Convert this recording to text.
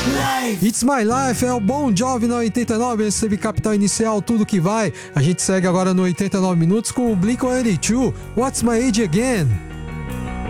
It's My Life é o Bon Jovi na 89, esse teve Capital Inicial, tudo que vai. A gente segue agora no 89 minutos com o Blink-182, What's My Age Again?